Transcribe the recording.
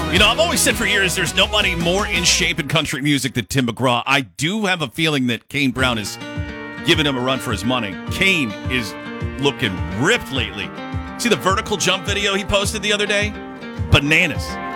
You know, I've always said for years there's nobody more in shape in country music than Tim McGraw. I do have a feeling that Kane Brown is giving him a run for his money. Kane is looking ripped lately. See the vertical jump video he posted the other day? Bananas.